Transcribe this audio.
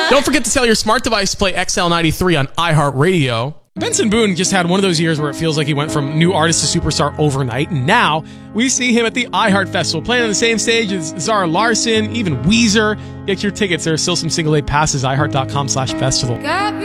Don't forget to tell your smart device to play XL93 on iHeartRadio. Benson Boone just had one of those years where it feels like he went from new artist to superstar overnight, and now we see him at the iHeart Festival playing on the same stage as Zara Larsson, even Weezer. Get your tickets. There are still some single day passes, iHeart.com/festival.